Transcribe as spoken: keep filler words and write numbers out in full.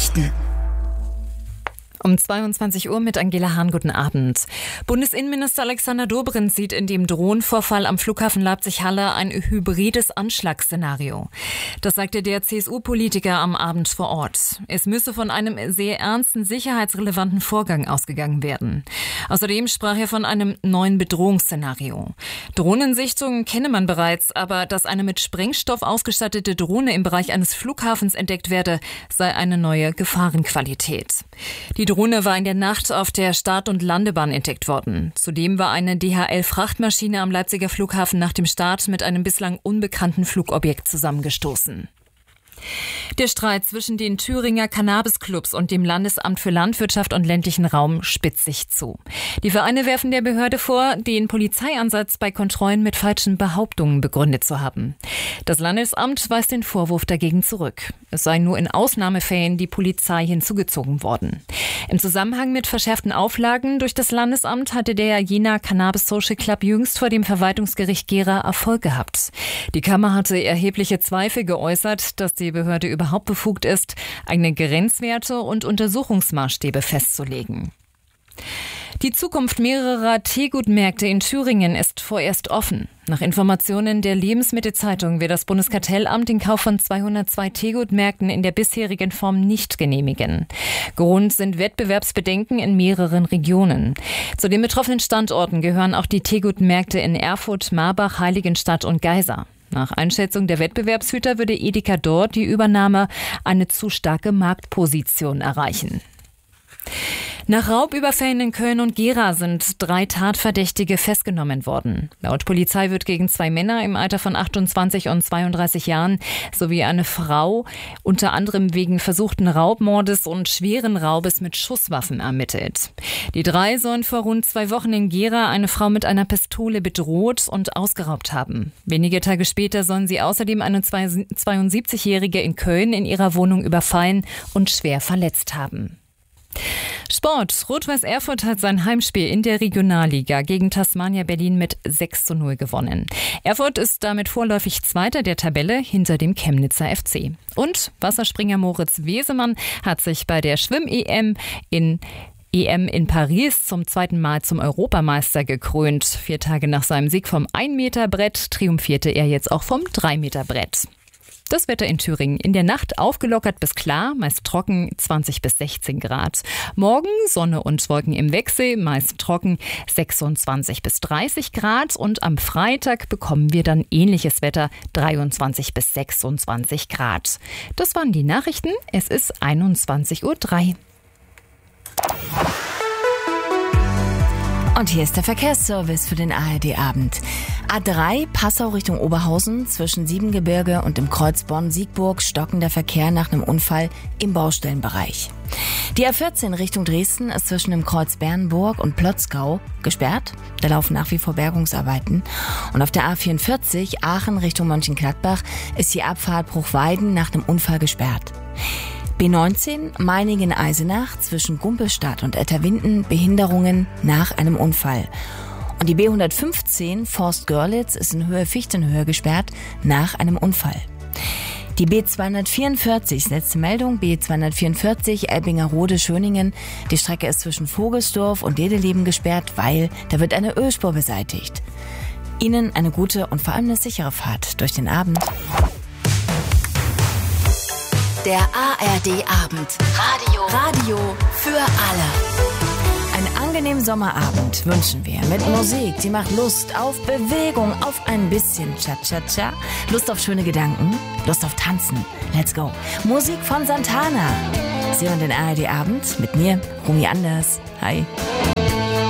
Nachrichten. Um zweiundzwanzig Uhr mit Angela Hahn. Guten Abend. Bundesinnenminister Alexander Dobrindt sieht in dem Drohnenvorfall am Flughafen Leipzig-Halle ein hybrides Anschlagsszenario. Das sagte der C S U-Politiker am Abend vor Ort. Es müsse von einem sehr ernsten, sicherheitsrelevanten Vorgang ausgegangen werden. Außerdem sprach er von einem neuen Bedrohungsszenario. Drohnensichtungen kenne man bereits, aber dass eine mit Sprengstoff ausgestattete Drohne im Bereich eines Flughafens entdeckt werde, sei eine neue Gefahrenqualität. Die Drohne war in der Nacht auf der Start- und Landebahn entdeckt worden. Zudem war eine D H L-Frachtmaschine am Leipziger Flughafen nach dem Start mit einem bislang unbekannten Flugobjekt zusammengestoßen. Der Streit zwischen den Thüringer Cannabis-Clubs und dem Landesamt für Landwirtschaft und ländlichen Raum spitzt sich zu. Die Vereine werfen der Behörde vor, den Polizeieinsatz bei Kontrollen mit falschen Behauptungen begründet zu haben. Das Landesamt weist den Vorwurf dagegen zurück. Es sei nur in Ausnahmefällen die Polizei hinzugezogen worden. Im Zusammenhang mit verschärften Auflagen durch das Landesamt hatte der Jena Cannabis Social Club jüngst vor dem Verwaltungsgericht Gera Erfolg gehabt. Die Kammer hatte erhebliche Zweifel geäußert, dass die Behörde überhaupt befugt ist, eigene Grenzwerte und Untersuchungsmaßstäbe festzulegen. Die Zukunft mehrerer Teegutmärkte in Thüringen ist vorerst offen. Nach Informationen der Lebensmittelzeitung will das Bundeskartellamt den Kauf von zweihundertzwei Teegutmärkten in der bisherigen Form nicht genehmigen. Grund sind Wettbewerbsbedenken in mehreren Regionen. Zu den betroffenen Standorten gehören auch die Teegutmärkte in Erfurt, Marbach, Heiligenstadt und Geisa. Nach Einschätzung der Wettbewerbshüter würde Edeka dort die Übernahme eine zu starke Marktposition erreichen. Nach Raubüberfällen in Köln und Gera sind drei Tatverdächtige festgenommen worden. Laut Polizei wird gegen zwei Männer im Alter von achtundzwanzig und zweiunddreißig Jahren sowie eine Frau unter anderem wegen versuchten Raubmordes und schweren Raubes mit Schusswaffen ermittelt. Die drei sollen vor rund zwei Wochen in Gera eine Frau mit einer Pistole bedroht und ausgeraubt haben. Wenige Tage später sollen sie außerdem eine zweiundsiebzigjährige in Köln in ihrer Wohnung überfallen und schwer verletzt haben. Sport. Rot-Weiß Erfurt hat sein Heimspiel in der Regionalliga gegen Tasmania Berlin mit sechs zu null gewonnen. Erfurt ist damit vorläufig Zweiter der Tabelle hinter dem Chemnitzer F C. Und Wasserspringer Moritz Wesemann hat sich bei der Schwimm-E M in E M in Paris zum zweiten Mal zum Europameister gekrönt. Vier Tage nach seinem Sieg vom ein Meter Brett triumphierte er jetzt auch vom drei Meter Brett. Das Wetter in Thüringen. In der Nacht aufgelockert bis klar, meist trocken, zwanzig bis sechzehn Grad. Morgen Sonne und Wolken im Wechsel, meist trocken, sechsundzwanzig bis dreißig Grad. Und am Freitag bekommen wir dann ähnliches Wetter, dreiundzwanzig bis sechsundzwanzig Grad. Das waren die Nachrichten. Es ist einundzwanzig Uhr drei. Und hier ist der Verkehrsservice für den A R D-Abend. A drei Passau Richtung Oberhausen zwischen Siebengebirge und dem Kreuz Bonn-Siegburg stockender Verkehr nach einem Unfall im Baustellenbereich. Die A vierzehn Richtung Dresden ist zwischen dem Kreuz Bernburg und Plotzkau gesperrt. Da laufen nach wie vor Bergungsarbeiten. Und auf der A vierundvierzig Aachen Richtung Mönchengladbach ist die Abfahrt Bruchweiden nach einem Unfall gesperrt. B neunzehn Meiningen-Eisenach zwischen Gumpelstadt und Etterwinden Behinderungen nach einem Unfall. Und die B hundertfünfzehn Forst-Görlitz ist in Höhe Fichtenhöhe gesperrt nach einem Unfall. Die B zweihundertvierundvierzig, letzte Meldung, B zweihundertvierundvierzig Elbingerode-Schöningen. Die Strecke ist zwischen Vogelsdorf und Dedeleben gesperrt, weil da wird eine Ölspur beseitigt. Ihnen eine gute und vor allem eine sichere Fahrt durch den Abend. Der A R D-Abend. Radio. Radio für alle. Einen angenehmen Sommerabend wünschen wir mit Musik, die macht Lust auf Bewegung, auf ein bisschen Cha-Cha-Cha, Lust auf schöne Gedanken, Lust auf Tanzen. Let's go. Musik von Santana. Sie hören den A R D-Abend mit mir, Rumi Anders. Hi.